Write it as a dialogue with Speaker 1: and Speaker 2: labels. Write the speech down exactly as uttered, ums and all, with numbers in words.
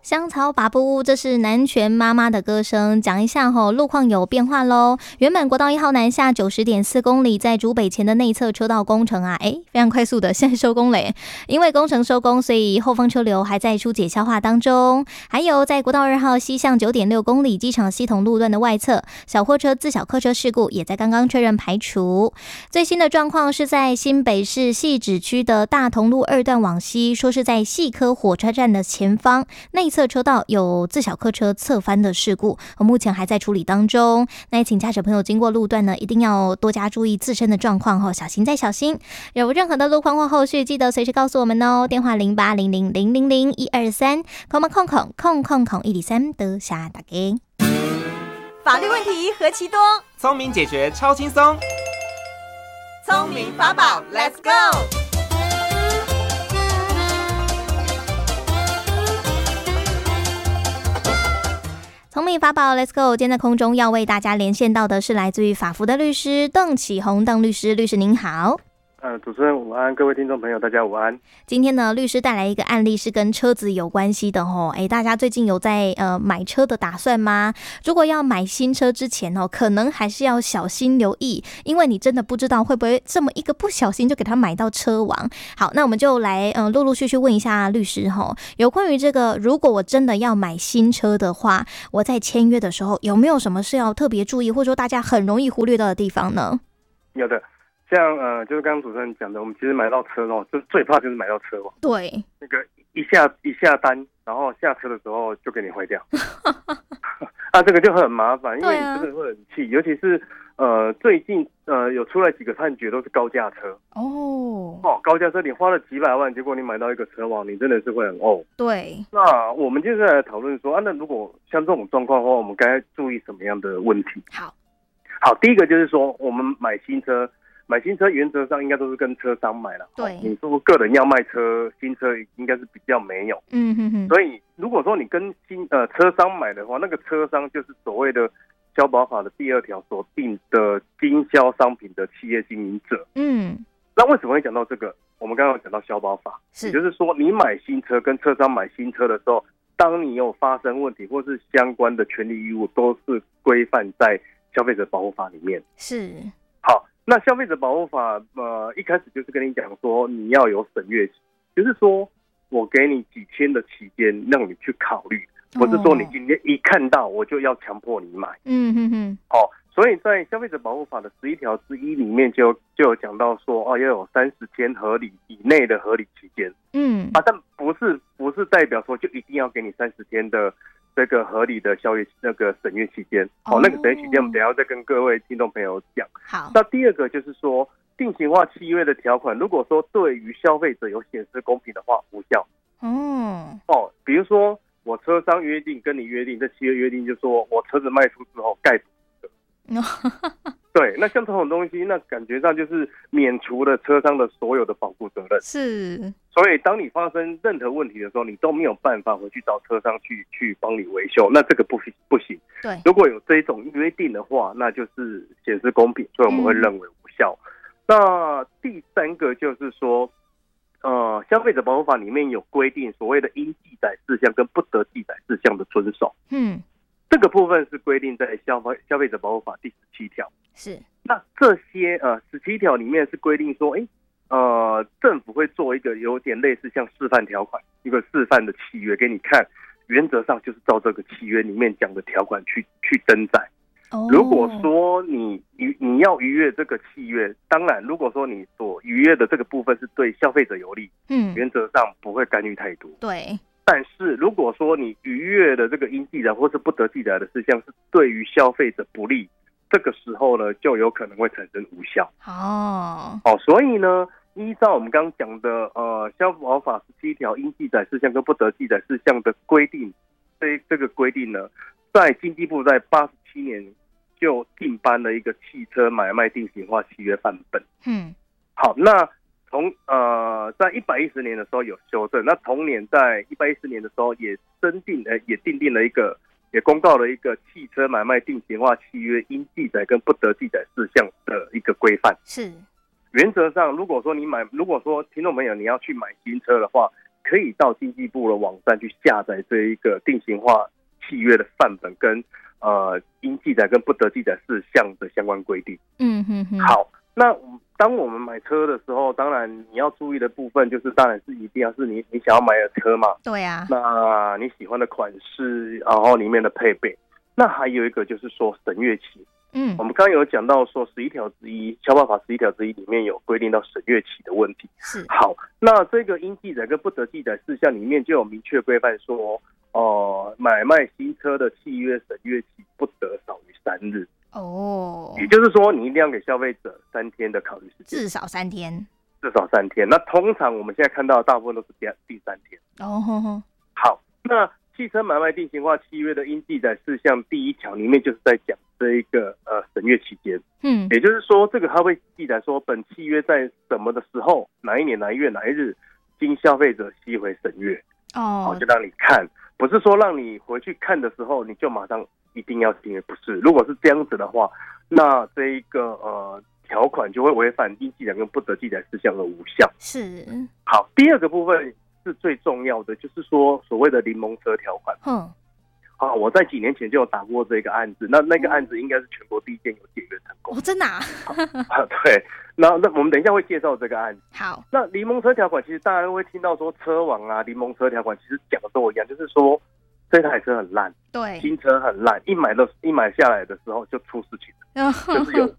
Speaker 1: 香草把布，这是南拳妈妈的歌声。讲一下吼，路况有变化喽。原本国道一号南下九十点四公里，在竹北前的内侧车道工程啊，哎，非常快速的，现在收工嘞。因为工程收工，所以后方车流还在疏解消化当中。还有在国道二号西向九点六公里机场系统路段的外侧，小货车自小客车事故也在刚刚确认排除。最新的状况是在新北市汐止区的大同路二段往西，说是在汐科火车站的前方内侧车道有自小客车侧翻的事故，目前还在处理当中。那也请驾驶朋友经过路段呢，一定要多加注意自身的状况，小心再小心。有任何的路况或后续，记得随时告诉我们哦。电话零八零零零零零一二三，空空空空空空空一二三的下打给。
Speaker 2: 法律问题何其多，
Speaker 3: 聪明解决超轻松。
Speaker 2: 聪明法宝 ，Let's go！
Speaker 1: 聪明法宝 Let's go， 今天在空中要为大家连线到的是来自于法服的律师邓启宏邓律师，律师您好。
Speaker 4: 呃，主持人午安，各位听众朋友大家午安。
Speaker 1: 今天呢，律师带来一个案例是跟车子有关系的吼，哎，大家最近有在呃买车的打算吗？如果要买新车之前哦，可能还是要小心留意，因为你真的不知道会不会这么一个不小心就给他买到车王。好，那我们就来呃陆陆续续问一下律师吼，有关于这个，如果我真的要买新车的话，我在签约的时候有没有什么是要特别注意，或者说大家很容易忽略到的地方呢？
Speaker 4: 有的。像呃，就是刚刚主持人讲的，我们其实买到车哦，就最怕就是买到车王。
Speaker 1: 对，
Speaker 4: 那个一下一下单，然后下车的时候就给你坏掉，啊，这个就很麻烦，因为你真的会很气，尤其是呃最近呃有出来几个判决都是高价车哦哦，高价车你花了几百万，结果你买到一个车王，你真的是会很哦。
Speaker 1: 对，
Speaker 4: 那我们接下来讨论说啊，那如果像这种状况的话，我们该注意什么样的问题？
Speaker 1: 好，
Speaker 4: 好，第一个就是说，我们买新车。买新车原则上应该都是跟车商买了，
Speaker 1: 对，
Speaker 4: 你说个人要卖车，新车应该是比较没有，
Speaker 1: 嗯哼哼。
Speaker 4: 所以如果说你跟新呃车商买的话，那个车商就是所谓的消保法的第二条所定的经销商品的企业经营者。嗯，那为什么会讲到这个？我们刚刚有讲到消保法，也就是说你买新车跟车商买新车的时候，当你有发生问题或是相关的权利义务，都是规范在消费者保护法里面。
Speaker 1: 是，
Speaker 4: 好。那消费者保护法，呃，一开始就是跟你讲说，你要有审阅期，就是说我给你几天的期间让你去考虑，不是说你今天一看到我就要强迫你买。嗯哼哼。哦，所以在消费者保护法的十一条之一里面就就有讲到说，哦，要有三十天合理以内的合理期间。嗯。啊，但不是不是代表说就一定要给你三十天的。这个合理的消费那个审阅期间，哦，那个审阅期间我们等一下再跟各位听众朋友讲。好，那第二个就是说，定型化契约的条款，如果说对于消费者有显示公平的话，无效。哦哦，比如说我车商约定跟你约定，这契约约定就说我车子卖出之后盖补的。对，那像这种东西，那感觉上就是免除了车商的所有的保护责任。是，所以当你发生任何问题的时候，你都没有办法回去找车商去去帮你维修，那这个不不行。对，如果有这种约定的话，那就是显示公平，所以我们会认为无效。嗯、那第三个就是说，呃，消费者保护法里面有规定所谓的应记载事项跟不得记载事项的遵守。嗯。这个部分是规定在消费消费者保护法第十七条。是，那这些呃十七条里面是规定说，哎，呃，政府会做一个有点类似像示范条款，一个示范的契约给你看，原则上就是照这个契约里面讲的条款去去登载。哦，如果说你你你要逾越这个契约，当然，如果说你所逾越的这个部分是对消费者有利，嗯，原则上不会干预太多。对。但是如果说你逾越的这个应记载或是不得记载的事项是对于消费者不利，这个时候呢就有可能会产生无效。哦，哦，所以呢，依照我们刚刚讲的呃消保法十七条应记载事项跟不得记载事项的规定，这这个规定呢，在经济部在八十七年就订颁了一个汽车买卖定型化契约范本。嗯，好，那。从呃，在一百一十年的时候有修正，那同年在一百一十年的时候也增订呃也订定了一个，也公告了一个汽车买卖定型化契约应记载跟不得记载事项的一个规范。是，原则上如果说你买，如果说听众朋友你要去买新车的话， 可以到经济部的网站去下载这一个定型化契约的范本跟呃应记载跟不得记载事项的相关规定。
Speaker 1: 嗯哼哼。
Speaker 4: 好，那当我们买车的时候，当然你要注意的部分就是，当然是一定要是你你想要买的车嘛。
Speaker 1: 对啊。
Speaker 4: 那你喜欢的款式，然后里面的配备。那还有一个就是说审阅期。
Speaker 1: 嗯，
Speaker 4: 我们刚刚有讲到说十一条之一，消保法十一条之一里面有规定到审阅期的问题。
Speaker 1: 是。
Speaker 4: 好，那这个应记载跟不得记载事项里面就有明确规范说，哦、呃，买卖新车的契约审阅期不得少于三日。
Speaker 1: 哦，
Speaker 4: 也就是说，你一定要给消费者三天的考虑时间，
Speaker 1: 至少三天。
Speaker 4: 至少三天。那通常我们现在看到的大部分都是第第三天。
Speaker 1: 哦吼吼。
Speaker 4: 好，那汽车买卖定型化契约的应记载事项第一条里面就是在讲这一个呃审阅期间。嗯，也就是说，这个它会记载说，本契约在什么的时候，哪一年哪一月哪一日，经消费者悉回审阅。哦，好，就让你看，不是说让你回去看的时候你就马上一定要订，不是。如果是这样子的话，那这一个呃条款就会违反应记载跟不得记载事项的无效。
Speaker 1: 是。
Speaker 4: 好，第二个部分是最重要的，就是说所谓的柠檬车条款。嗯。好，我在几年前就有打过这个案子，那那个案子应该是全国第一件有解约成功。
Speaker 1: 哦，真的啊？
Speaker 4: 啊，对。那那我们等一下会介绍这个案子。
Speaker 1: 好。那
Speaker 4: 柠檬车条款其实大家会听到说车网啊，柠檬车条款其实讲的都一样，就是说这台车很烂，
Speaker 1: 对，
Speaker 4: 新车很烂，一买的一买下来的时候就出事情了，就是有